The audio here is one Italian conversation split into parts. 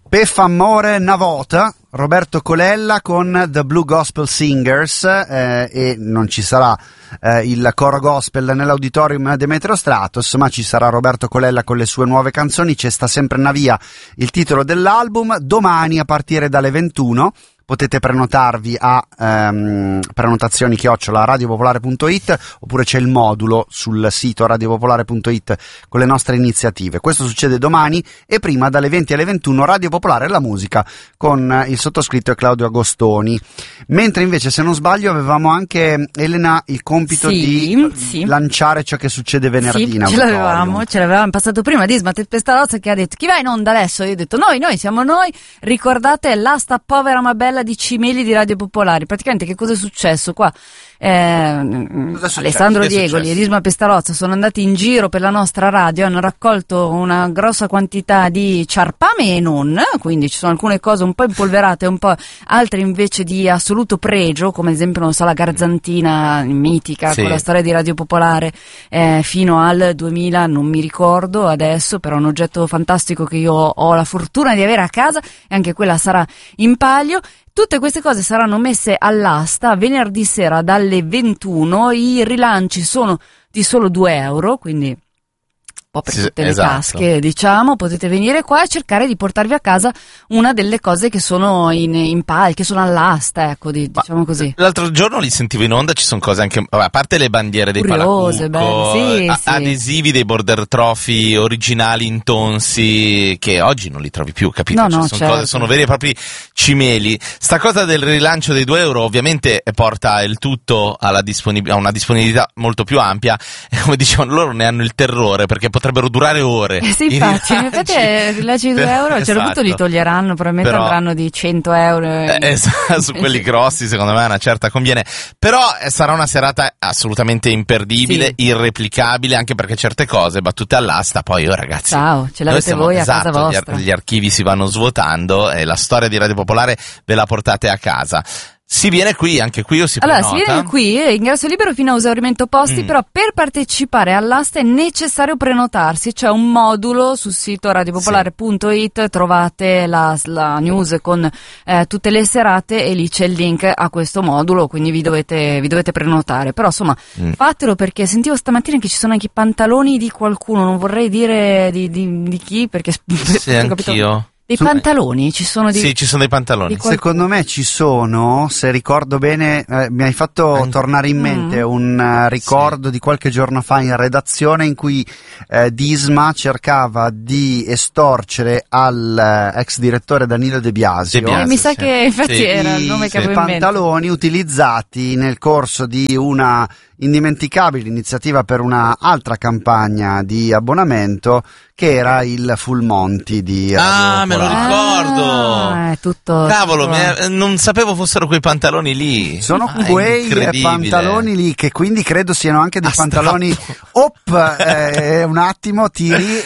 Amore una volta, Roberto Colella con The Blue Gospel Singers, e non ci sarà il coro gospel nell'auditorium Demetrio Stratos, ma ci sarà Roberto Colella con le sue nuove canzoni. C'è Sta sempre una via, il titolo dell'album. Domani a partire dalle 21 potete prenotarvi a prenotazioni@radiopopolare.it, oppure c'è il modulo sul sito radiopopolare.it con le nostre iniziative. Questo succede domani, e prima dalle 20 alle 21 Radio Popolare e la musica con il sottoscritto e Claudio Agostoni. Mentre invece, se non sbaglio, avevamo anche, Elena, il compito di lanciare ciò che succede venerdì in auditorium. Ce l'avevamo passato prima Disma Pestalozza, che ha detto: chi va in onda adesso? Io ho detto noi siamo noi. Ricordate l'asta povera ma bella di Cimeli di Radio Popolari. Praticamente che cosa è successo qua? Alessandro Diegoli e Disma Pestalozza sono andati in giro per la nostra radio, hanno raccolto una grossa quantità di ciarpame e non, quindi ci sono alcune cose un po' impolverate, un po' altre invece di assoluto pregio, come ad esempio, non so, la garzantina mitica, con la storia di Radio Popolare fino al 2000, non mi ricordo adesso, però un oggetto fantastico che io ho la fortuna di avere a casa, e anche quella sarà in palio. Tutte queste cose saranno messe all'asta venerdì sera dalle 21. I rilanci sono di solo €2, quindi un po' per tutte le tasche, diciamo. Potete venire qua e cercare di portarvi a casa una delle cose che sono in palio, che sono all'asta, ecco, diciamo così. L'altro giorno li sentivo in onda, ci sono cose anche, a parte le bandiere dei Palacucco, adesivi dei Border Trophy originali in tonsi, che oggi non li trovi più, capito? Sono veri e propri cimeli. Sta cosa del rilancio dei €2 ovviamente porta il tutto a una disponibilità molto più ampia, e come dicevano loro, ne hanno il terrore, perché potrebbero durare ore. Sì, infatti rilanci di €2, a un certo punto li toglieranno, probabilmente andranno di €100. Su quelli grossi, secondo me una certa conviene. Però sarà una serata assolutamente imperdibile, irreplicabile, anche perché certe cose battute all'asta, poi ragazzi, ciao, ce l'avete voi a casa vostra. Gli archivi si vanno svuotando e la storia di Radio Popolare ve la portate a casa. Si viene qui, anche qui si prenota. Si viene qui, ingresso libero fino a esaurimento posti, però per partecipare all'asta è necessario prenotarsi. C'è un modulo sul sito radiopopolare.it, trovate la news con tutte le serate, e lì c'è il link a questo modulo, quindi vi dovete prenotare. Però insomma, fatelo, perché sentivo stamattina che ci sono anche i pantaloni di qualcuno, non vorrei dire di chi, perché anch'io. Dei pantaloni, ci sono ci sono dei pantaloni. Secondo me ci sono, se ricordo bene, mi hai fatto tornare in mente un ricordo di qualche giorno fa in redazione, in cui Disma cercava di estorcere al ex direttore Danilo De Biasio. Mi sa che infatti era il nome che avevo in mente. Pantaloni utilizzati nel corso di una indimenticabile iniziativa per una altra campagna di abbonamento, che era il Full Monty di Radio me lo ricordo. È tutto. Cavolo, non sapevo fossero quei pantaloni lì. Sono quei pantaloni lì, che quindi credo siano anche dei pantaloni un attimo tiri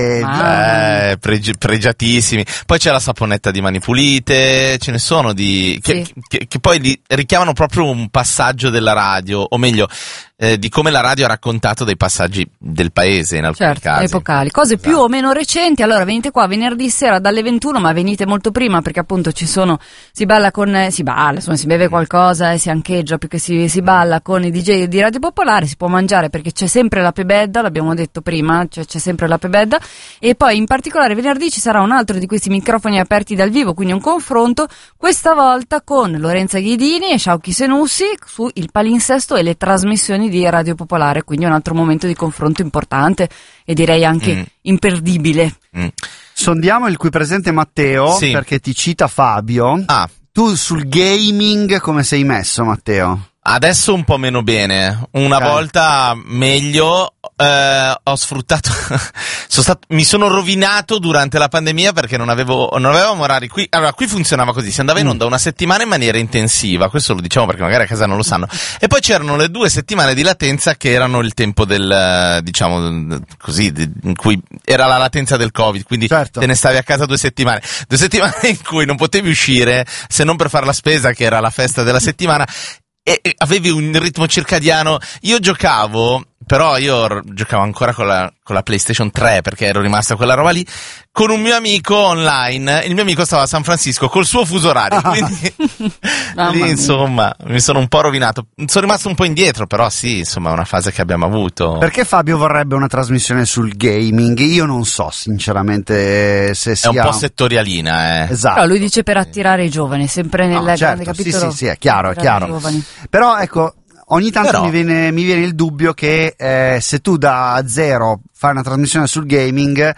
e pregiatissimi. Poi c'è la saponetta di Mani Pulite, ce ne sono che poi richiamano proprio un passaggio della radio, o meglio di come la radio ha raccontato dei passaggi del paese in alcuni casi. Epocali, cose più o meno recenti. Allora venite qua venerdì sera dalle 21, ma venite molto prima, perché appunto si balla, insomma, si beve qualcosa e si ancheggia, più che si balla con i DJ di Radio Popolare. Si può mangiare, perché c'è sempre la pebedda, l'abbiamo detto prima, c'è sempre la pebedda, e poi in particolare venerdì ci sarà un altro di questi microfoni aperti dal vivo, quindi un confronto, questa volta con Lorenza Ghidini e Sciauchi Senussi su il palinsesto e le trasmissioni di Radio Popolare, quindi un altro momento di confronto importante e direi anche imperdibile. Sondiamo il qui presente Matteo, perché ti cita Fabio. Tu sul gaming come sei messo, Matteo? Adesso un po' meno bene, una volta meglio. Ho sfruttato mi sono rovinato durante la pandemia, perché non avevamo orari qui. Allora, qui funzionava così: si andava in onda una settimana in maniera intensiva, questo lo diciamo perché magari a casa non lo sanno, e poi c'erano le 2 settimane di latenza, che erano il tempo del così, in cui era la latenza del Covid, quindi te ne stavi a casa 2 settimane in cui non potevi uscire se non per fare la spesa, che era la festa della settimana, e avevi un ritmo circadiano. Io giocavo però io giocavo ancora con la PlayStation 3 perché ero rimasta quella roba lì, con un mio amico online. Il mio amico stava a San Francisco col suo fuso orario, quindi lì insomma mi sono un po' rovinato. Sono rimasto un po' indietro, però sì, insomma è una fase che abbiamo avuto. Perché Fabio vorrebbe una trasmissione sul gaming? Io non so sinceramente se sia... È un po' settorialina, Esatto. Però lui dice per attirare i giovani, sempre nel grande capitolo. Sì, è chiaro. Però ecco, ogni tanto mi viene il dubbio che se tu da zero fai una trasmissione sul gaming,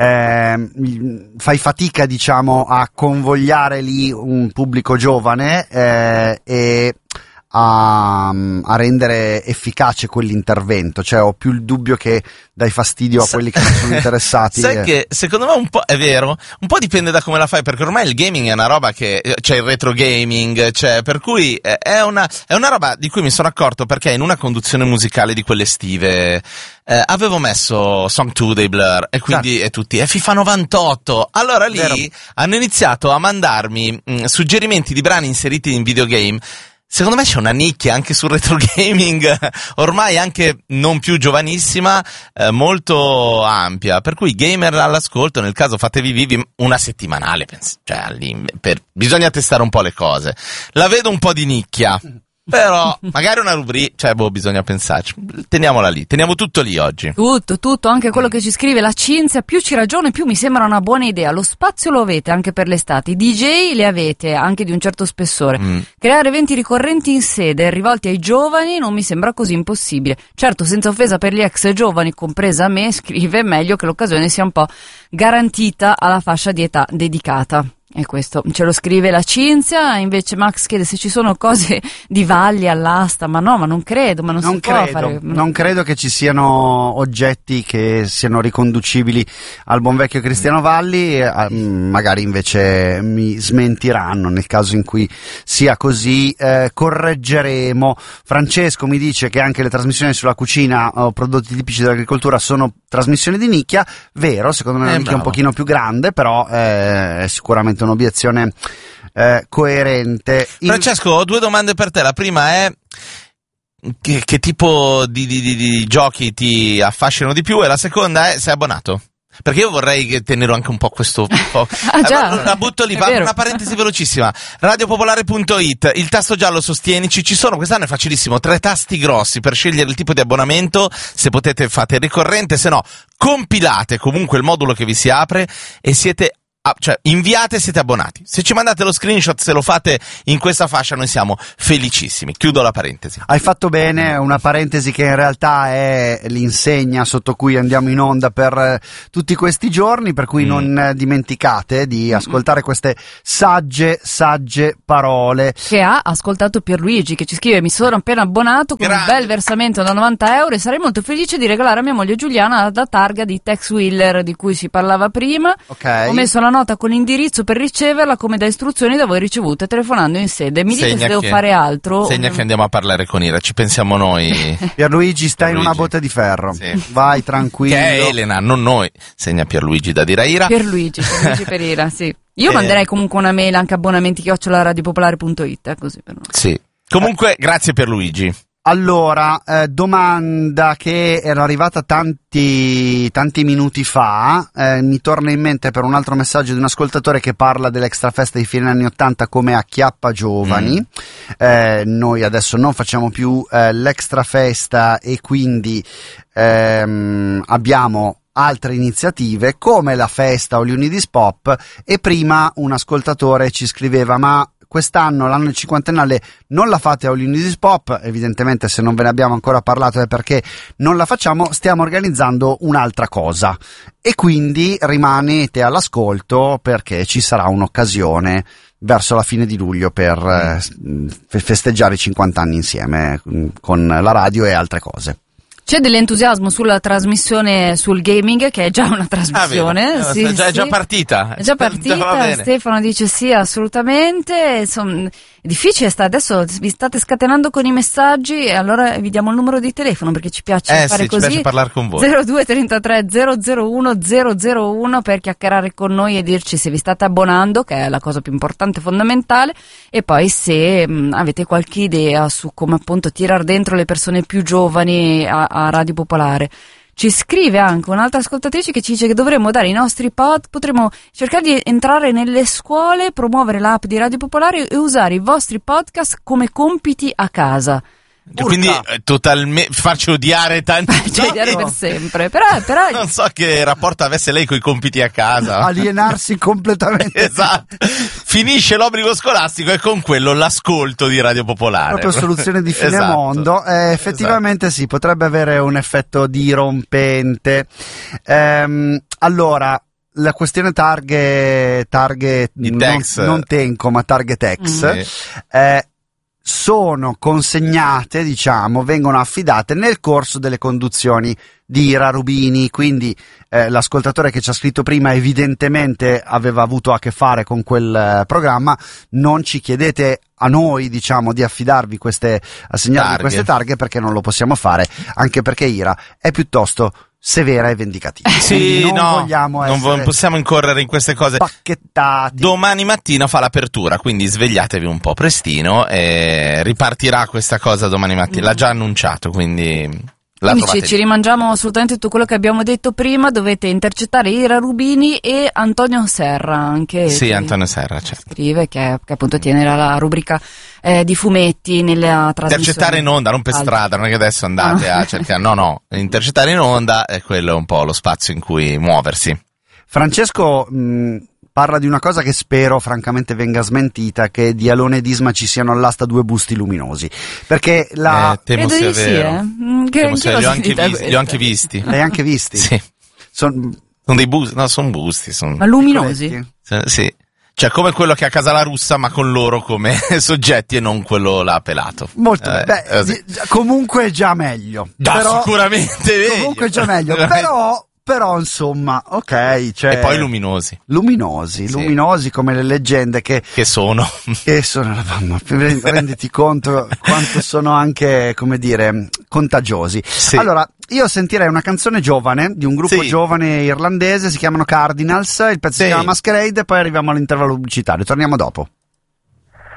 fai fatica, diciamo, a convogliare lì un pubblico giovane e a rendere efficace quell'intervento. Cioè, ho più il dubbio che dai fastidio a quelli che non sono interessati. Sai che secondo me un po' è vero, un po' dipende da come la fai, perché ormai il gaming è una roba che c'è il retro gaming, cioè, per cui è una roba di cui mi sono accorto perché in una conduzione musicale di quelle estive avevo messo Song 2 dei Blur e quindi e tutti FIFA 98. Allora lì hanno iniziato a mandarmi suggerimenti di brani inseriti in videogame. Secondo me c'è una nicchia anche sul retro gaming, ormai anche non più giovanissima, molto ampia, per cui gamer all'ascolto, nel caso fatevi vivi, una settimanale, bisogna testare un po' le cose. La vedo un po' di nicchia. Però magari una rubrica, bisogna pensarci. Teniamola lì, teniamo tutto lì oggi. Tutto, anche quello che ci scrive la Cinzia, più ci ragione, più mi sembra una buona idea. Lo spazio lo avete anche per l'estate, i DJ li avete anche di un certo spessore. Creare eventi ricorrenti in sede rivolti ai giovani non mi sembra così impossibile. Certo, senza offesa per gli ex giovani, compresa me, scrive, meglio che l'occasione sia un po' garantita alla fascia di età dedicata. E questo ce lo scrive la Cinzia. Invece Max chiede se ci sono cose di Valli all'asta, ma no, ma non credo, ma non si può fare. Non credo che ci siano oggetti che siano riconducibili al buon vecchio Cristiano Valli, magari invece mi smentiranno nel caso in cui sia così, correggeremo. Francesco mi dice che anche le trasmissioni sulla cucina o prodotti tipici dell'agricoltura sono trasmissioni di nicchia. Vero, secondo me è una nicchia un pochino più grande, però è sicuramente un'obiezione coerente. Francesco, ho due domande per te. La prima è che tipo di giochi ti affascinano di più, e la seconda è: sei abbonato? Perché io vorrei tenere anche un po' questo la butto lì, una parentesi velocissima. Radiopopolare.it, il tasto giallo sostienici, ci sono quest'anno, è facilissimo, 3 tasti grossi per scegliere il tipo di abbonamento. Se potete fate ricorrente, se no compilate comunque il modulo che vi si apre e inviate, siete abbonati. Se ci mandate lo screenshot, se lo fate in questa fascia, noi siamo felicissimi. Chiudo la parentesi. Hai fatto bene, una parentesi che in realtà è l'insegna sotto cui andiamo in onda per tutti questi giorni, per cui non dimenticate di ascoltare queste sagge parole. Che ha ascoltato Pierluigi, che ci scrive: mi sono appena abbonato con un bel versamento da 90 euro e sarei molto felice di regalare a mia moglie Giuliana la targa di Tex Wheeler di cui si parlava prima. Ho messo la nota con l'indirizzo per riceverla, come da istruzioni da voi ricevute telefonando in sede. Mi dite se devo fare altro? Segna che andiamo a parlare con Ira, ci pensiamo noi. Pierluigi, stai in una botte di ferro. Sì. Vai tranquillo. Che è Elena, non noi. Segna Pierluigi da dire a Ira. Pierluigi per Ira, sì. Io manderei comunque una mail anche abbonamenti@radiopopolare.it, così per noi. Sì. Comunque, grazie Pierluigi. Allora, domanda che era arrivata tanti minuti fa, mi torna in mente per un altro messaggio di un ascoltatore che parla dell'Extra Festa di fine anni 80 come acchiappa giovani. Noi adesso non facciamo più l'Extra Festa e quindi abbiamo altre iniziative come la festa o gli Unidis Pop, e prima un ascoltatore ci scriveva: ma quest'anno, l'anno del cinquantennale, non la fate a All Unidis Pop? Evidentemente, se non ve ne abbiamo ancora parlato è perché non la facciamo. Stiamo organizzando un'altra cosa e quindi rimanete all'ascolto, perché ci sarà un'occasione verso la fine di luglio per festeggiare i 50 anni insieme con la radio e altre cose. C'è dell'entusiasmo sulla trasmissione sul gaming, che è già una trasmissione. È già partita. È già partita. Stefano dice sì, assolutamente. difficile, adesso vi state scatenando con i messaggi e allora vi diamo il numero di telefono perché ci piace fare sì, così. Ci piace parlare con voi. 0233 001 001 per chiacchierare con noi e dirci se vi state abbonando, che è la cosa più importante e fondamentale, e poi se avete qualche idea su come appunto tirar dentro le persone più giovani a Radio Popolare. Ci scrive anche un'altra ascoltatrice che ci dice che dovremmo dare i nostri potremmo cercare di entrare nelle scuole, promuovere l'app di Radio Popolare e usare i vostri podcast come compiti a casa. Quindi totalmente farci odiare tanti. Farci odiare per sempre. Però non so che rapporto avesse lei coi compiti a casa. Alienarsi completamente. Esatto. Finisce l'obbligo scolastico e con quello l'ascolto di Radio Popolare. Proprio soluzione di fine mondo. Effettivamente sì, potrebbe avere un effetto dirompente. Allora, la questione target non Tenco, ma Target-X, sono consegnate, diciamo, vengono affidate nel corso delle conduzioni di Ira Rubini, quindi l'ascoltatore che ci ha scritto prima evidentemente aveva avuto a che fare con quel programma. Non ci chiedete a noi, diciamo, di affidarvi assegnarvi queste targhe, perché non lo possiamo fare, anche perché Ira è piuttosto severa e vendicativa. Sì, non possiamo incorrere in queste cose. Pacchettati. Domani mattina fa l'apertura, quindi svegliatevi un po' prestino e ripartirà questa cosa domani mattina. L'ha già annunciato, quindi ci rimangiamo assolutamente tutto quello che abbiamo detto prima. Dovete intercettare Ira Rubini e Antonio Serra anche. Sì, Antonio Serra, certo. Scrive che appunto tiene la rubrica di fumetti nella trasmissione. Intercettare in onda, non per strada, non è che adesso andate a cercare. No, intercettare in onda è quello un po' lo spazio in cui muoversi. Francesco parla di una cosa che spero francamente venga smentita, che di Alone e Disma ci siano all'asta 2 busti luminosi, perché temo sia vero. Li ho anche visti. L'hai anche visti? Sì. Sono dei busti, no, sono busti. Ma luminosi? Sì. Cioè come quello che ha a casa la russa, ma con loro come soggetti e non quello là pelato. Molto comunque già meglio. Sicuramente meglio. Comunque già meglio, però insomma, ok, cioè, e poi luminosi come le leggende che sono mamma, renditi conto quanto sono anche, come dire, contagiosi. Sì. Allora, io sentirei una canzone giovane di un gruppo giovane irlandese, si chiamano Cardinals, il pezzo si chiama Masquerade, e poi arriviamo all'intervallo pubblicitario. Torniamo dopo.